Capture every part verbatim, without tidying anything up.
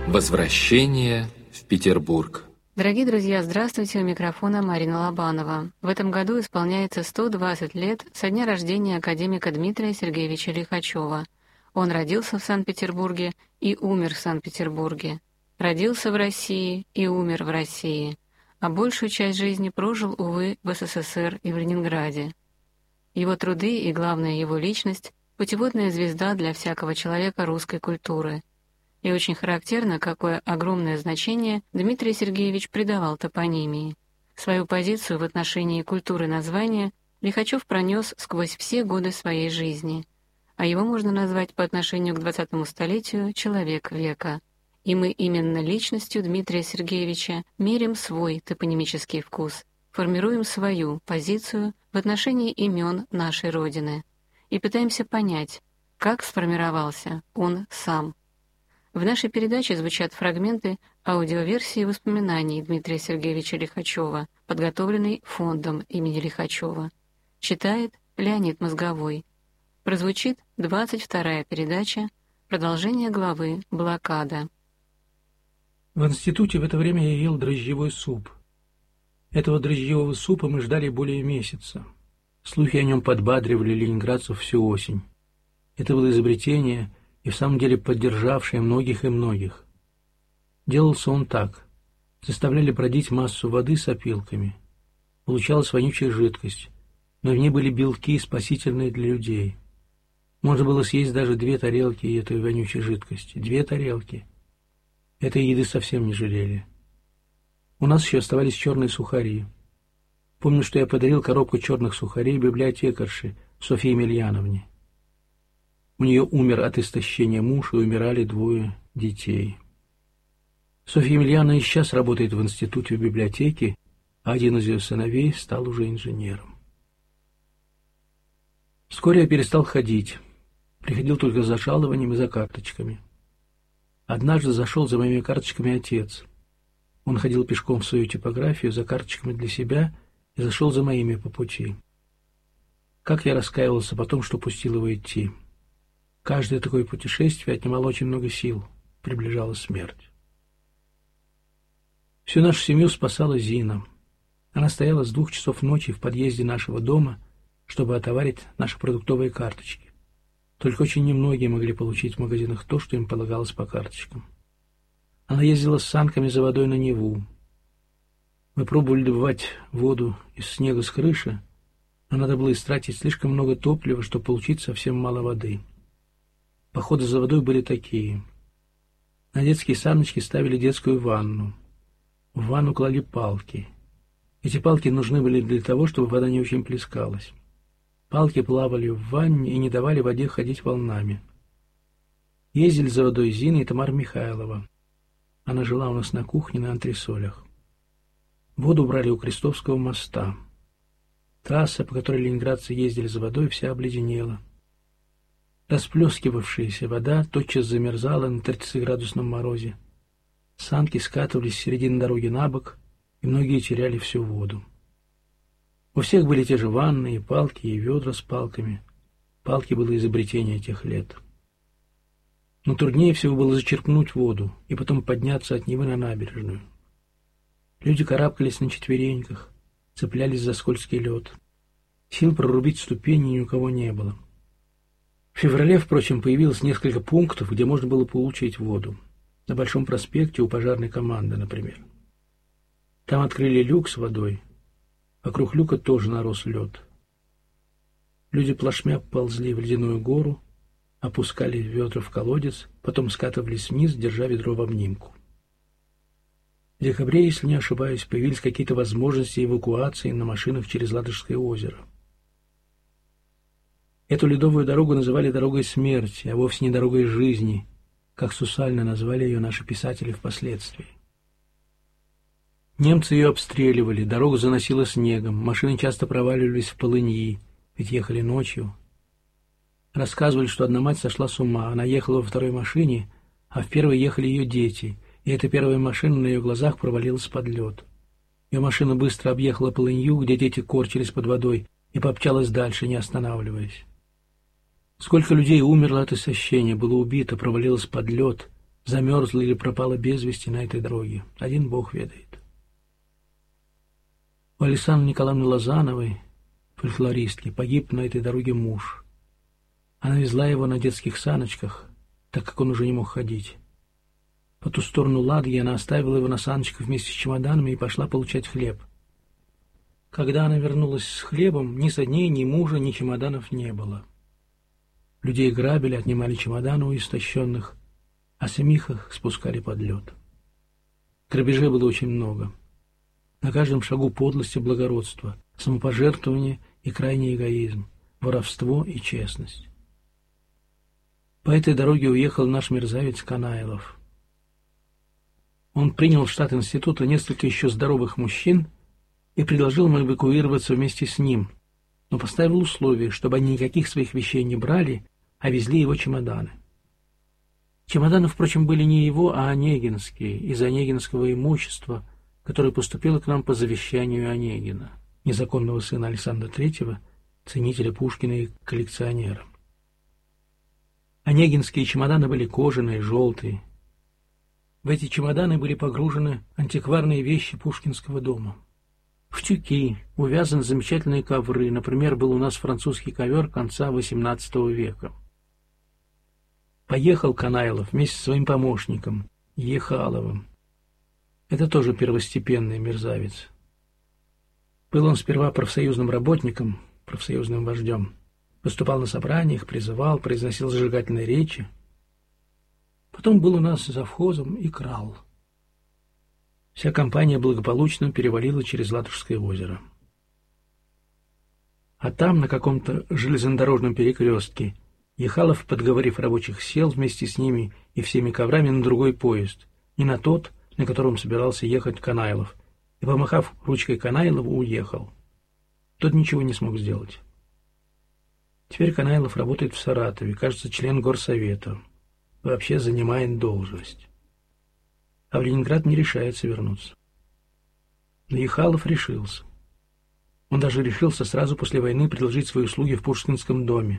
Возвращение в Петербург. Дорогие друзья, здравствуйте, у микрофона Марина Лобанова. В этом году исполняется сто двадцать лет со дня рождения академика Дмитрия Сергеевича Лихачева. Он родился в Санкт-Петербурге и умер в Санкт-Петербурге. Родился в России и умер в России, а большую часть жизни прожил, увы, в СССР и в Ленинграде. Его труды и, главное, его личность – путеводная звезда для всякого человека русской культуры. И очень характерно, какое огромное значение Дмитрий Сергеевич придавал топонимии. Свою позицию в отношении культуры названия Лихачев пронес сквозь все годы своей жизни, а его можно назвать по отношению к двадцатому столетию «человек века». И мы именно личностью Дмитрия Сергеевича мерим свой топонимический вкус, формируем свою позицию в отношении имен нашей Родины и пытаемся понять, как сформировался он сам. В нашей передаче звучат фрагменты аудиоверсии воспоминаний Дмитрия Сергеевича Лихачева, подготовленной фондом имени Лихачева. Читает Леонид Мозговой. Прозвучит двадцать вторая передача, продолжение главы «Блокада». В институте в это время я ел дрожжевой суп. Этого дрожжевого супа мы ждали более месяца. Слухи о нем подбадривали ленинградцев всю осень. Это было изобретение, и в самом деле поддержавшее многих и многих. Делался он так. Заставляли бродить массу воды с опилками. Получалась вонючая жидкость, но в ней были белки, спасительные для людей. Можно было съесть даже две тарелки этой вонючей жидкости. Две тарелки. Этой еды совсем не жалели. У нас еще оставались черные сухари. Помню, что я подарил коробку черных сухарей библиотекарше Софье Емельяновне. У нее умер от истощения муж, и умирали двое детей. Софья Емельяновна и сейчас работает в институте в библиотеке, а один из ее сыновей стал уже инженером. Вскоре я перестал ходить. Приходил только за жалованием и за карточками. Однажды зашел за моими карточками отец. Он ходил пешком в свою типографию за карточками для себя и зашел за моими по пути. Как я раскаивался потом, что пустил его идти. Каждое такое путешествие отнимало очень много сил, приближала смерть. Всю нашу семью спасала Зина. Она стояла с двух часов ночи в подъезде нашего дома, чтобы отоварить наши продуктовые карточки. Только очень немногие могли получить в магазинах то, что им полагалось по карточкам. Она ездила с санками за водой на Неву. Мы пробовали добывать воду из снега с крыши, но надо было истратить слишком много топлива, чтобы получить совсем мало воды. Походы за водой были такие. На детские саночки ставили детскую ванну. В ванну клали палки. Эти палки нужны были для того, чтобы вода не очень плескалась. Палки плавали в ванне и не давали воде ходить волнами. Ездили за водой Зина и Тамара Михайлова. Она жила у нас на кухне на антресолях. Воду брали у Крестовского моста. Трасса, по которой ленинградцы ездили за водой, вся обледенела. Расплескивавшаяся вода тотчас замерзала на тридцатиградусном морозе. Санки скатывались с середины дороги на бок, и многие теряли всю воду. У всех были те же ванны, и палки, и ведра с палками. Палки было изобретение тех лет. Но труднее всего было зачерпнуть воду и потом подняться от Невы на набережную. Люди карабкались на четвереньках, цеплялись за скользкий лед. Сил прорубить ступени ни у кого не было. В феврале, впрочем, появилось несколько пунктов, где можно было получить воду. На Большом проспекте у пожарной команды, например. Там открыли люк с водой. Вокруг люка тоже нарос лед. Люди плашмя ползли в ледяную гору, опускали ведра в колодец, потом скатывались вниз, держа ведро в обнимку. В декабре, если не ошибаюсь, появились какие-то возможности эвакуации на машинах через Ладожское озеро. Эту ледовую дорогу называли дорогой смерти, а вовсе не дорогой жизни, как сусально назвали ее наши писатели впоследствии. Немцы ее обстреливали, дорогу заносило снегом, машины часто проваливались в полыньи, ведь ехали ночью. Рассказывали, что одна мать сошла с ума, она ехала во второй машине, а в первой ехали ее дети, и эта первая машина на ее глазах провалилась под лед. Ее машина быстро объехала полынью, где дети корчились под водой, и помчалась дальше, не останавливаясь. Сколько людей умерло от истощения, было убито, провалилось под лед, замерзла или пропала без вести на этой дороге, один Бог ведает. У Александры Николаевны Лозановой, фольклористки, погиб на этой дороге муж. Она везла его на детских саночках, так как он уже не мог ходить. По ту сторону Ладоги она оставила его на саночках вместе с чемоданами и пошла получать хлеб. Когда она вернулась с хлебом, ни со дней, ни мужа, ни чемоданов не было. Людей грабили, отнимали чемоданы у истощенных, а самих их спускали под лед. Грабежей было очень много. На каждом шагу подлость и благородство, самопожертвование и крайний эгоизм, воровство и честность. По этой дороге уехал наш мерзавец Канайлов. Он принял в штат института несколько еще здоровых мужчин и предложил им эвакуироваться вместе с ним, но поставил условие, чтобы они никаких своих вещей не брали, а везли его чемоданы. Чемоданы, впрочем, были не его, а онегинские, из онегинского имущества, которое поступило к нам по завещанию Онегина, незаконного сына Александра Третьего, ценителя Пушкина и коллекционера. Онегинские чемоданы были кожаные, желтые. В эти чемоданы были погружены антикварные вещи Пушкинского дома. В тюки увязаны замечательные ковры, например, был у нас французский ковер конца восемнадцатого века. Поехал Канайлов вместе со своим помощником, Ехаловым. Это тоже первостепенный мерзавец. Был он сперва профсоюзным работником, профсоюзным вождем. Выступал на собраниях, призывал, произносил зажигательные речи. Потом был у нас завхозом и крал. Вся компания благополучно перевалила через Ладожское озеро. А там, на каком-то железнодорожном перекрестке, Ехалов, подговорив рабочих, сел вместе с ними и всеми коврами на другой поезд, не на тот, на котором собирался ехать Канайлов, и, помахав ручкой Канайлову, уехал. Тот ничего не смог сделать. Теперь Канайлов работает в Саратове, кажется, член горсовета, вообще занимает должность. А в Ленинград не решается вернуться. Но Ехалов решился. Он даже решился сразу после войны предложить свои услуги в Пушкинском доме.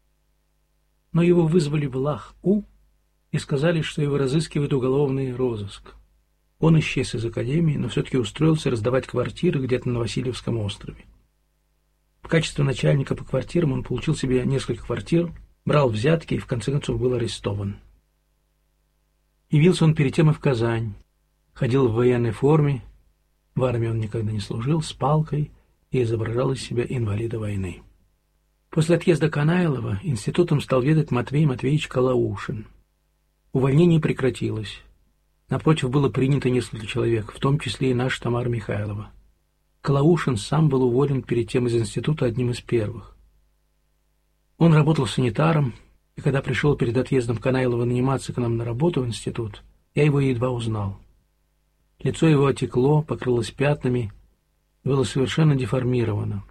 Но его вызвали в Лах-У и сказали, что его разыскивает уголовный розыск. Он исчез из академии, но все-таки устроился раздавать квартиры где-то на Васильевском острове. В качестве начальника по квартирам он получил себе несколько квартир, брал взятки и в конце концов был арестован. Явился он перед тем и в Казань, ходил в военной форме, в армии он никогда не служил, с палкой и изображал из себя инвалида войны. После отъезда Канайлова институтом стал ведать Матвей Матвеевич Калаушин. Увольнение прекратилось. Напротив, было принято несколько человек, в том числе и наша Тамара Михайлова. Калаушин сам был уволен перед тем из института одним из первых. Он работал санитаром, и когда пришел перед отъездом Канайлова наниматься к нам на работу в институт, я его едва узнал. Лицо его отекло, покрылось пятнами, было совершенно деформировано.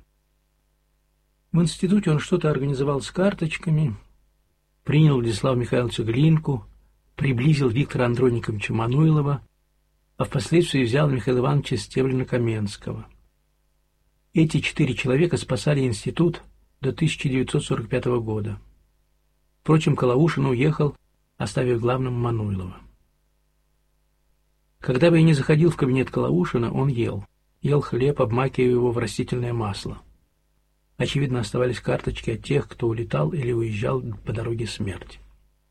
В институте он что-то организовал с карточками, принял Владислава Михайловича Глинку, приблизил Виктора Андрониковича Мануилова, а впоследствии взял Михаила Ивановича Стевлина-Каменского. Эти четыре человека спасали институт до тысяча девятьсот сорок пятого года. Впрочем, Калаушин уехал, оставив главным Мануилова. Когда бы я ни заходил в кабинет Калаушина, он ел. Ел хлеб, обмакивая его в растительное масло. Очевидно, оставались карточки от тех, кто улетал или уезжал по дороге смерти.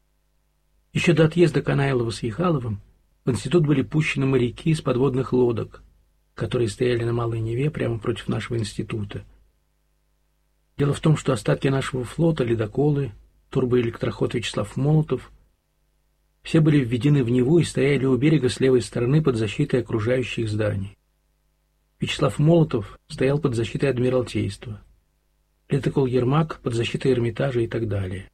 Еще до отъезда Канайлова с Ехаловым в институт были пущены моряки из подводных лодок, которые стояли на Малой Неве прямо против нашего института. Дело в том, что остатки нашего флота, ледоколы, турбоэлектроход Вячеслав Молотов, все были введены в Неву и стояли у берега с левой стороны под защитой окружающих зданий. Вячеслав Молотов стоял под защитой Адмиралтейства, ледокол Ермак под защитой Эрмитажа и так далее.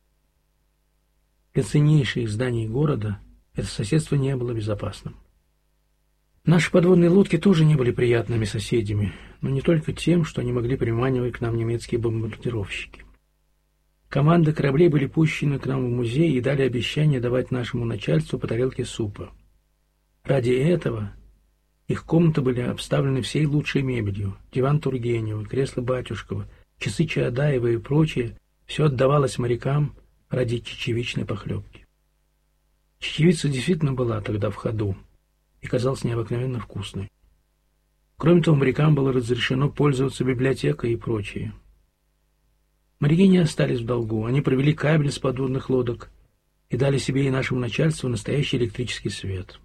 Для ценнейших зданий города это соседство не было безопасным. Наши подводные лодки тоже не были приятными соседями, но не только тем, что они могли приманивать к нам немецкие бомбардировщики. Команды кораблей были пущены к нам в музей и дали обещание давать нашему начальству по тарелке супа. Ради этого их комнаты были обставлены всей лучшей мебелью: диван Тургенева, кресло Батюшкова, часы Чаадаева и прочее. Все отдавалось морякам ради чечевичной похлебки. Чечевица действительно была тогда в ходу и казалась необыкновенно вкусной. Кроме того, морякам было разрешено пользоваться библиотекой и прочее. Моряки не остались в долгу, они провели кабель с подводных лодок и дали себе и нашему начальству настоящий электрический свет.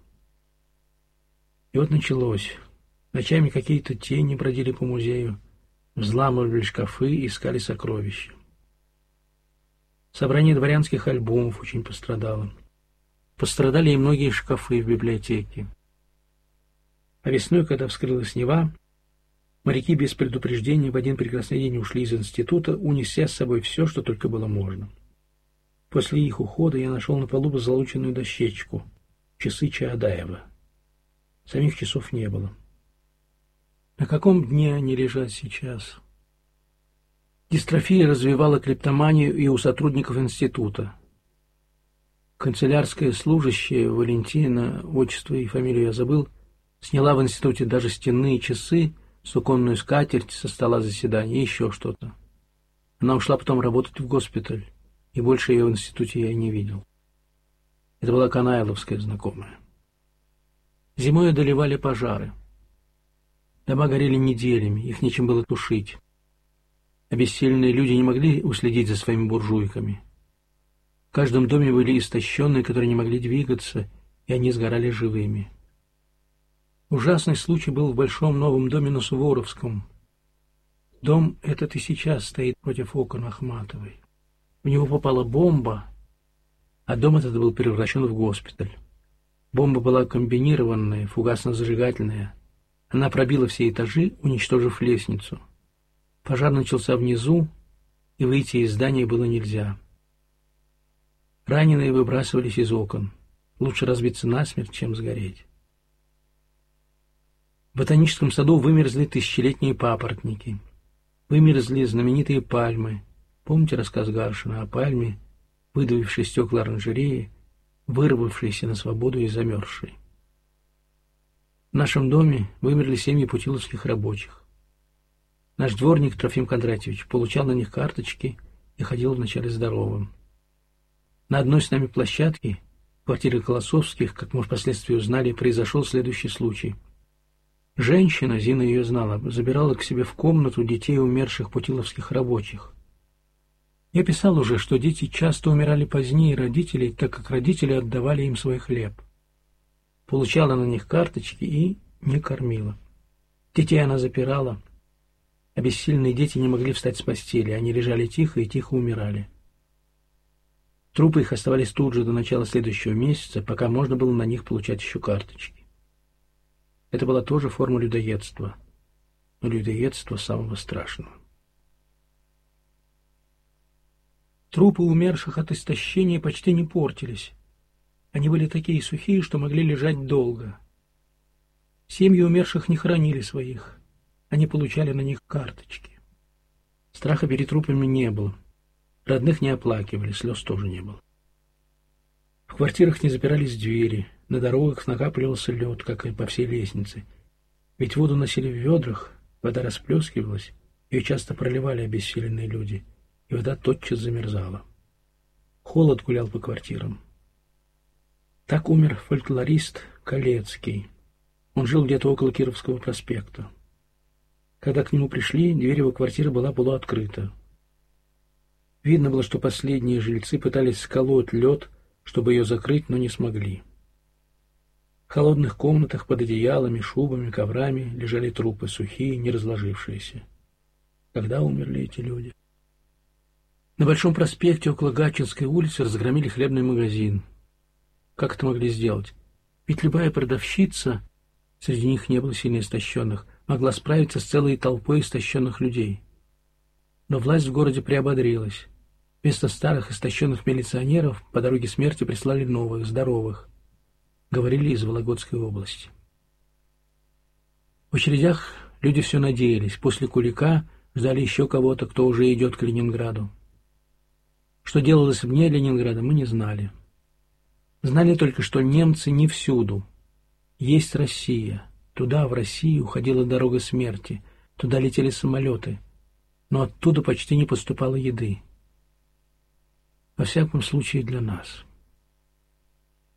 И вот началось. Ночами какие-то тени бродили по музею, взламывали шкафы и искали сокровища. Собрание дворянских альбомов очень пострадало. Пострадали и многие шкафы в библиотеке. А весной, когда вскрылась Нева, моряки без предупреждения в один прекрасный день ушли из института, унеся с собой все, что только было можно. После их ухода я нашел на полу позолоченную дощечку, часы Чаадаева. Самих часов не было. На каком дне они лежат сейчас? Дистрофия развивала клептоманию и у сотрудников института. Канцелярская служащая Валентина, отчество и фамилию я забыл, сняла в институте даже стенные часы, суконную скатерть со стола заседания и еще что-то. Она ушла потом работать в госпиталь, и больше ее в институте я не видел. Это была канаиловская знакомая. Зимой одолевали пожары. Дома горели неделями, их нечем было тушить. Обессиленные люди не могли уследить за своими буржуйками. В каждом доме были истощенные, которые не могли двигаться, и они сгорали живыми. Ужасный случай был в большом новом доме на Суворовском. Дом этот и сейчас стоит против окон Ахматовой. В него попала бомба, а дом этот был превращен в госпиталь. Бомба была комбинированная, фугасно-зажигательная. Она пробила все этажи, уничтожив лестницу. Пожар начался внизу, и выйти из здания было нельзя. Раненые выбрасывались из окон. Лучше разбиться насмерть, чем сгореть. В ботаническом саду вымерзли тысячелетние папоротники. Вымерзли знаменитые пальмы. Помните рассказ Гаршина о пальме, выдавившей стекла оранжереи, вырвавшейся на свободу и замерзшей? В нашем доме вымерли семьи путиловских рабочих. Наш дворник Трофим Кондратьевич получал на них карточки и ходил вначале здоровым. На одной с нами площадке, в квартире Колосовских, как мы впоследствии узнали, произошел следующий случай. Женщина, Зина ее знала, забирала к себе в комнату детей умерших путиловских рабочих. Я писал уже, что дети часто умирали позднее родителей, так как родители отдавали им свой хлеб. Получала на них карточки и не кормила. Детей она запирала. Обессиленные дети не могли встать с постели, они лежали тихо и тихо умирали. Трупы их оставались тут же до начала следующего месяца, пока можно было на них получать еще карточки. Это была тоже форма людоедства, но людоедства самого страшного. Трупы умерших от истощения почти не портились. Они были такие сухие, что могли лежать долго. Семьи умерших не хоронили своих, они получали на них карточки. Страха перед трупами не было. Родных не оплакивали, слез тоже не было. В квартирах не запирались двери, на дорогах накапливался лед, как и по всей лестнице. Ведь воду носили в ведрах, вода расплескивалась, ее часто проливали обессиленные люди, и вода тотчас замерзала. Холод гулял по квартирам. Так умер фольклорист Колецкий. Он жил где-то около Кировского проспекта. Когда к нему пришли, дверь его квартиры была полуоткрыта. Видно было, что последние жильцы пытались сколоть лед, чтобы ее закрыть, но не смогли. В холодных комнатах под одеялами, шубами, коврами лежали трупы, сухие, не разложившиеся. Когда умерли эти люди? На Большом проспекте около Гатчинской улицы разгромили хлебный магазин. Как это могли сделать? Ведь любая продавщица, среди них не было сильно истощенных, могла справиться с целой толпой истощенных людей. Но власть в городе приободрилась. Вместо старых истощенных милиционеров по дороге смерти прислали новых, здоровых. Говорили из Вологодской области. В очередях люди все надеялись. После Кулика ждали еще кого-то, кто уже идет к Ленинграду. Что делалось вне Ленинграда, мы не знали. Знали только, что немцы не всюду. Есть Россия. Туда, в Россию, уходила дорога смерти. Туда летели самолеты. Но оттуда почти не поступало еды. Во всяком случае для нас.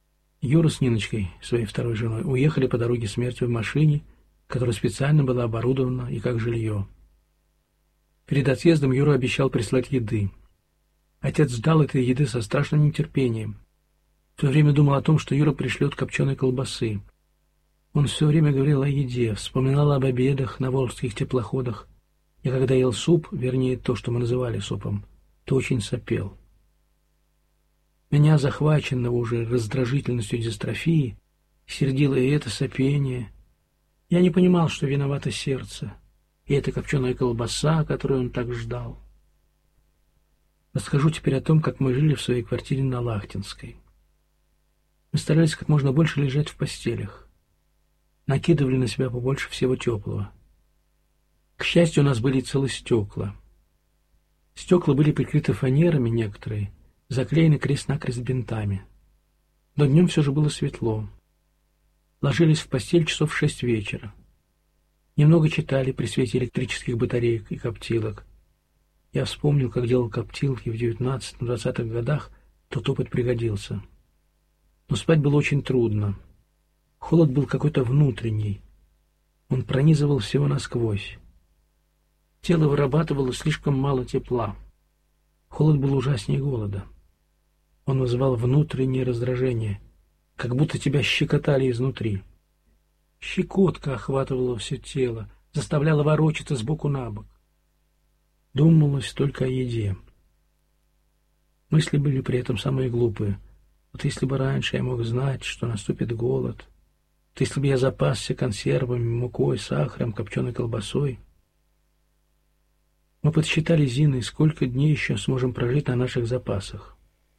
Юра с Ниночкой, своей второй женой, уехали по дороге смерти в машине, которая специально была оборудована и как жилье. Перед отъездом Юра обещал прислать еды. Отец ждал этой еды со страшным нетерпением. В то время думал о том, что Юра пришлет копченой колбасы. Он все время говорил о еде, вспоминал об обедах на волжских теплоходах. И когда ел суп, вернее, то, что мы называли супом, то очень сопел. Меня, захваченного уже раздражительностью дистрофии, сердило и это сопение. Я не понимал, что виновато сердце, и эта копченая колбаса, которую он так ждал. Расскажу теперь о том, как мы жили в своей квартире на Лахтинской. Мы старались как можно больше лежать в постелях. Накидывали на себя побольше всего теплого. К счастью, у нас были целые стекла. Стекла были прикрыты фанерами некоторые, заклеены крест-накрест бинтами. Но днем все же было светло. Ложились в постель часов в шесть вечера. Немного читали при свете электрических батареек и коптилок. Я вспомнил, как делал коптилки в девятнадцатом-двадцатых годах, тот опыт пригодился. Но спать было очень трудно. Холод был какой-то внутренний. Он пронизывал всего насквозь. Тело вырабатывало слишком мало тепла. Холод был ужаснее голода. Он вызывал внутреннее раздражение, как будто тебя щекотали изнутри. Щекотка охватывала все тело, заставляла ворочаться сбоку на бок. Думалось только о еде. Мысли были при этом самые глупые. Вот если бы раньше я мог знать, что наступит голод, вот если бы я запасся консервами, мукой, сахаром, копченой колбасой. Мы подсчитали с Зиной, сколько дней еще сможем прожить на наших запасах.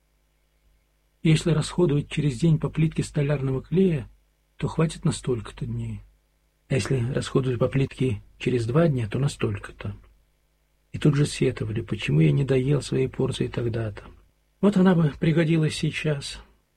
Если расходовать через день по плитке столярного клея, то хватит на столько-то дней. А если расходовать по плитке через два дня, то на столько-то. И тут же сетовали, почему я не доел своей порции тогда-то. Вот она бы пригодилась сейчас.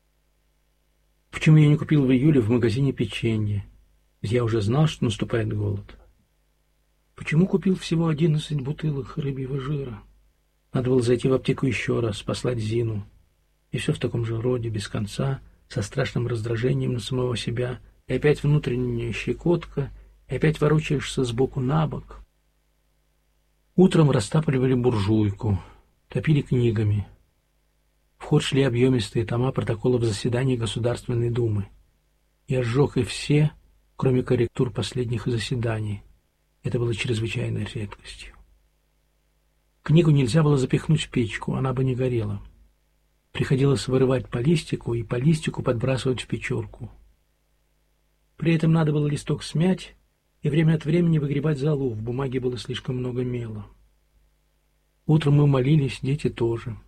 Почему я не купил в июле в магазине печенье? Ведь я уже знал, что наступает голод. Почему купил всего одиннадцать бутылок рыбьего жира? Надо было зайти в аптеку еще раз, послать Зину. И все в таком же роде, без конца, со страшным раздражением на самого себя, и опять внутренняя щекотка, и опять ворочаешься сбоку на бок. Утром растапливали буржуйку, топили книгами. В ход шли объемистые тома протоколов заседаний Государственной Думы. Я сжег их все, кроме корректур последних заседаний. Это было чрезвычайной редкостью. Книгу нельзя было запихнуть в печку, она бы не горела. Приходилось вырывать по листику и по листику подбрасывать в печурку. При этом надо было листок смять и время от времени выгребать золу, в бумаге было слишком много мела. Утром мы молились, дети тоже.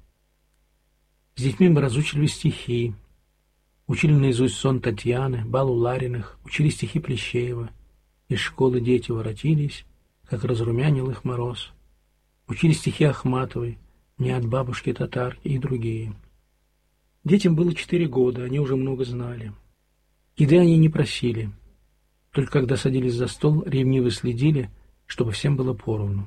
С детьми мы разучили стихи, учили наизусть сон Татьяны, бал у Лариных, учили стихи Плещеева. Из школы дети воротились, как разрумянил их мороз. Учили стихи Ахматовой, «Не от бабушки татарки» и другие. Детям было четыре года, они уже много знали. Еды они не просили. Только когда садились за стол, ревниво следили, чтобы всем было поровну.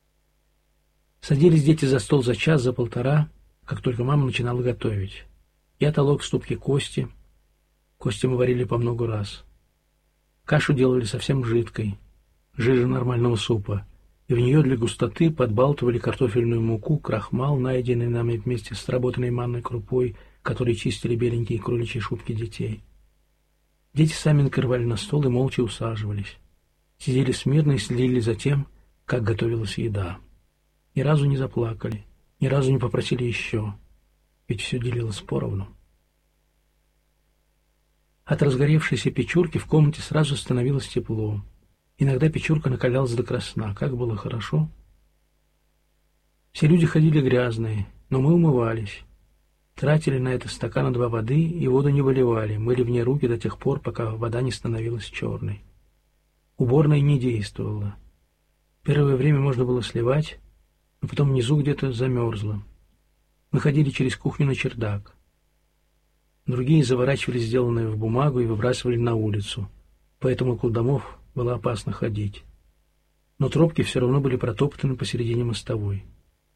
Садились дети за стол за час, за полтора, как только мама начинала готовить. Я толок в ступке кости. Кости мы варили по много раз. Кашу делали совсем жидкой, жиже нормального супа, и в нее для густоты подбалтывали картофельную муку, крахмал, найденный нами вместе с сработанной манной крупой, которой чистили беленькие кроличьи шубки детей. Дети сами накрывали на стол и молча усаживались. Сидели смирно и следили за тем, как готовилась еда. Ни разу не заплакали, ни разу не попросили еще, ведь все делилось поровну. От разгоревшейся печурки в комнате сразу становилось тепло. Иногда печурка накалялась до красна. Как было хорошо. Все люди ходили грязные, но мы умывались. Тратили на это стакана два воды и воду не выливали, мыли в ней руки до тех пор, пока вода не становилась черной. Уборная не действовала. Первое время можно было сливать, но потом внизу где-то замерзло. Мы ходили через кухню на чердак. Другие заворачивали сделанное в бумагу и выбрасывали на улицу, поэтому около домов было опасно ходить. Но тропки все равно были протоптаны посередине мостовой.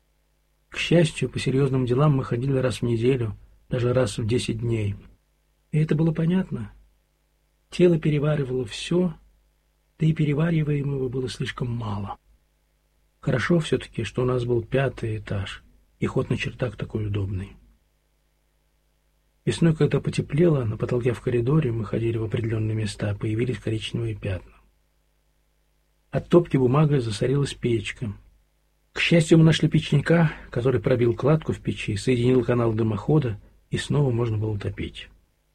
К счастью, по серьезным делам мы ходили раз в неделю, даже раз в десять дней. И это было понятно. Тело переваривало все, да и перевариваемого было слишком мало. Хорошо все-таки, что у нас был пятый этаж, и ход на чердак такой удобный. Весной, когда потеплело, на потолке в коридоре, мы ходили в определенные места, появились коричневые пятна. От топки бумагой засорилась печка. К счастью, мы нашли печника, который пробил кладку в печи, соединил канал дымохода, и снова можно было топить.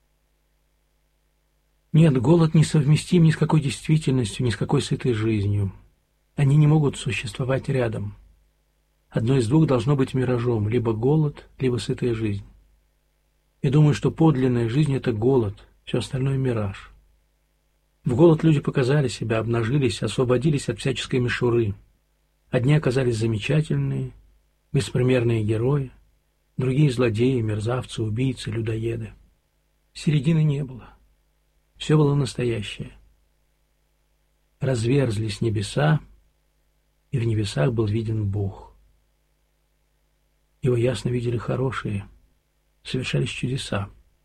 Нет, голод несовместим ни с какой действительностью, ни с какой сытой жизнью. Они не могут существовать рядом. Одно из двух должно быть миражом, либо голод, либо сытая жизнь. Я думаю, что подлинная жизнь — это голод, все остальное — мираж. В голод люди показали себя, обнажились, освободились от всяческой мишуры. Одни оказались замечательные, беспримерные герои, другие — злодеи, мерзавцы, убийцы, людоеды. Середины не было. Все было настоящее. Разверзлись небеса, и в небесах был виден Бог. Его ясно видели хорошие, совершались чудеса.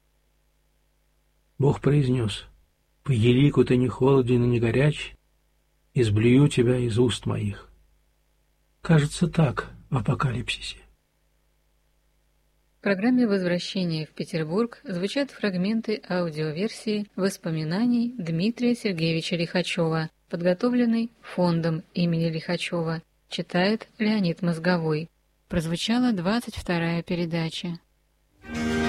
Бог произнес: «По елику ты не холоден и не горяч, изблюю тебя из уст моих». Кажется, так в Апокалипсисе. В программе «Возвращение в Петербург» звучат фрагменты аудиоверсии воспоминаний Дмитрия Сергеевича Лихачева, подготовленной фондом имени Лихачева. Читает Леонид Мозговой. Прозвучала двадцать вторая передача.